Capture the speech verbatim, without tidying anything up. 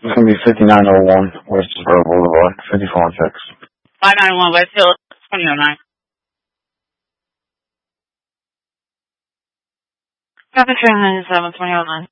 It's going to be fifty-nine oh one West Burr Boulevard, fifty-four and six. five ninety-one West Hill, twenty oh nine. Traffic train ninety-seven, twenty oh nine.